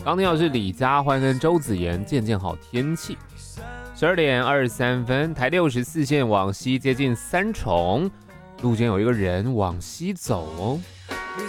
刚听到是李佳欢跟周子妍渐渐好天气。12点23分，台64线往西接近三重，路肩有一个人往西走哦。